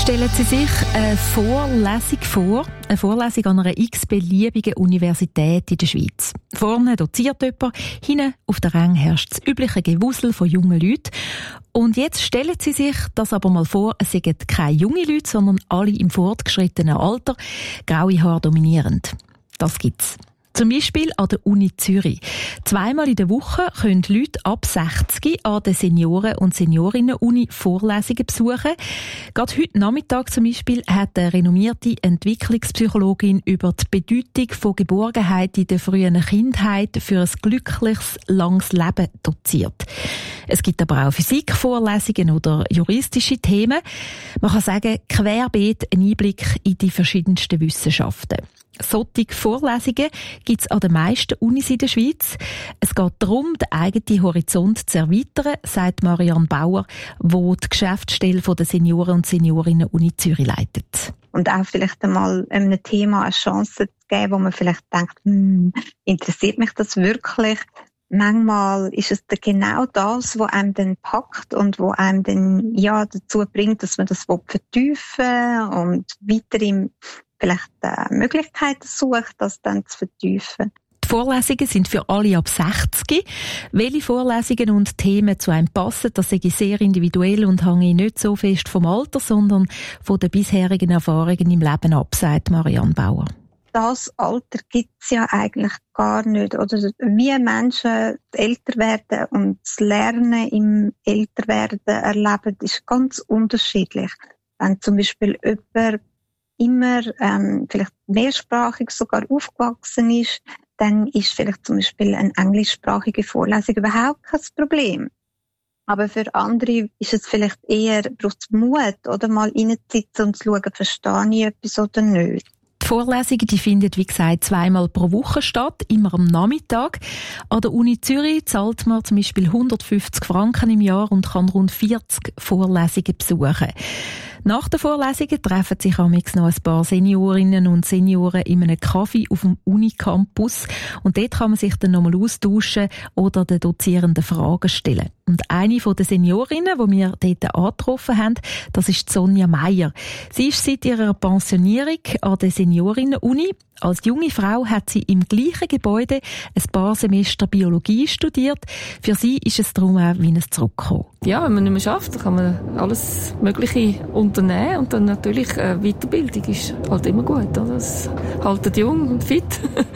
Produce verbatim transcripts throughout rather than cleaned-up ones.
Stellen Sie sich eine Vorlesung vor, eine Vorlesung an einer x-beliebigen Universität in der Schweiz. Vorne doziert jemand, hinten auf der Ränge herrscht das übliche Gewusel von jungen Leuten. Und jetzt stellen Sie sich das aber mal vor, es sind keine jungen Leute, sondern alle im fortgeschrittenen Alter, graue Haare dominierend. Das gibt's. Zum Beispiel an der Uni Zürich. Zweimal in der Woche können Leute ab sechzig an der Senioren- und Seniorinnen-Uni Vorlesungen besuchen. Gerade heute Nachmittag zum Beispiel hat eine renommierte Entwicklungspsychologin über die Bedeutung von Geborgenheit in der frühen Kindheit für ein glückliches, langes Leben doziert. Es gibt aber auch Physikvorlesungen oder juristische Themen. Man kann sagen, querbeet ein Einblick in die verschiedensten Wissenschaften. Solche Vorlesungen gibt es an den meisten Unis in der Schweiz. Es geht darum, den eigenen Horizont zu erweitern, sagt Marianne Bauer, die die Geschäftsstelle der Senioren- und Seniorinnen-Uni Zürich leitet. Und auch vielleicht einmal einem Thema eine Chance zu geben, wo man vielleicht denkt, hm, interessiert mich das wirklich? Manchmal ist es genau das, was einem dann packt und was einem dann ja, dazu bringt, dass man das vertiefen will und weiter im vielleicht äh, Möglichkeiten sucht, das dann zu vertiefen. Die Vorlesungen sind für alle ab sechzig. Welche Vorlesungen und Themen zu einem passen, das sei sehr individuell und hänge nicht so fest vom Alter, sondern von den bisherigen Erfahrungen im Leben ab, sagt Marianne Bauer. Das Alter gibt es ja eigentlich gar nicht. Oder wie Menschen älter werden und das Lernen im Älterwerden erleben, ist ganz unterschiedlich. Wenn zum Beispiel jemand immer ähm, vielleicht mehrsprachig sogar aufgewachsen ist, dann ist vielleicht zum Beispiel eine englischsprachige Vorlesung überhaupt kein Problem. Aber für andere ist es vielleicht eher, braucht es Mut, oder mal reinzusitzen und zu schauen, verstehe ich etwas oder nicht. Die Vorlesungen, die finden, wie gesagt, zweimal pro Woche statt, immer am Nachmittag. An der Uni Zürich zahlt man zum Beispiel hundertfünfzig Franken im Jahr und kann rund vierzig Vorlesungen besuchen. Nach den Vorlesungen treffen sich amigs noch ein paar Seniorinnen und Senioren in einem Kaffee auf dem Unicampus. Und dort kann man sich dann nochmal austauschen oder den Dozierenden Fragen stellen. Und eine der Seniorinnen, die wir dort angetroffen haben, das ist Sonja Meier. Sie ist seit ihrer Pensionierung an der Seniorinnen-Uni. Als junge Frau hat sie im gleichen Gebäude ein paar Semester Biologie studiert. Für sie ist es darum auch wie ein Zurückkommen. Ja, wenn man nicht mehr schafft, dann kann man alles Mögliche unternehmen. Und dann natürlich äh, Weiterbildung ist halt immer gut. Oder? Es haltet jung und fit.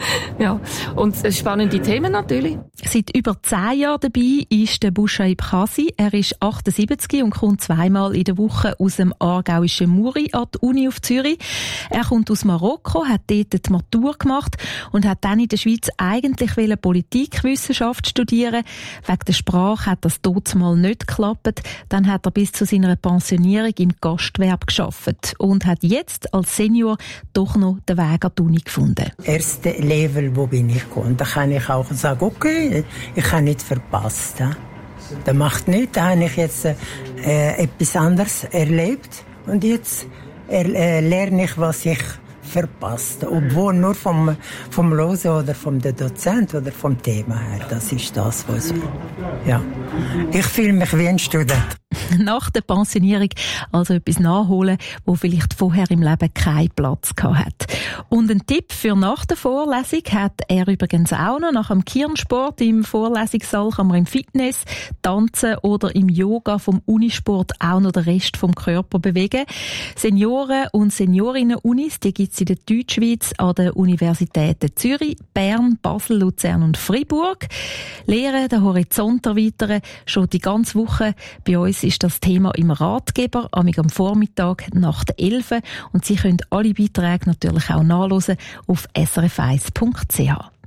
Ja. Und spannende Themen natürlich. Seit über zehn Jahren dabei ist der Bushaib Khasi. Er ist achtundsiebzig und kommt zweimal in der Woche aus dem aargauischen Muri an die Uni auf Zürich. Er kommt aus Marokko, hat dort die Matur gemacht und hat dann in der Schweiz eigentlich Politikwissenschaft studieren. Wegen der Sprache hat das dort mal nicht geklappt. Dann hat er bis zu seiner Pensionierung im Gastgewerbe gearbeitet und hat jetzt als Senior doch noch den Weg an die Uni gefunden. Erste Level, wo bin ich gekommen? Da kann ich auch sagen, okay, ich habe nicht verpasst. Ja? Das macht nichts, da habe ich jetzt äh, etwas anderes erlebt und jetzt äh, lerne ich, was ich verpasst. Obwohl nur vom, vom Losen oder vom Dozent oder vom Thema her. Das ist das, was ich, ja. Ich fühle mich wie ein Student. Nach der Pensionierung also etwas nachholen, wo vielleicht vorher im Leben keinen Platz gehabt hat. Und ein Tipp für nach der Vorlesung hat er übrigens auch noch. Nach dem Kirnsport im Vorlesungssaal kann man im Fitness, Tanzen oder im Yoga vom Unisport auch noch den Rest vom Körper bewegen. Senioren- und Seniorinnen-Unis, die gibt es in der Deutschschweiz an den Universitäten Zürich, Bern, Basel, Luzern und Freiburg. Lehren, den Horizont erweitern, schon die ganze Woche. Bei uns ist das Thema im Ratgeber, am Vormittag nach der elf. Und Sie können alle Beiträge natürlich auch nachlesen auf s r f eins punkt c h.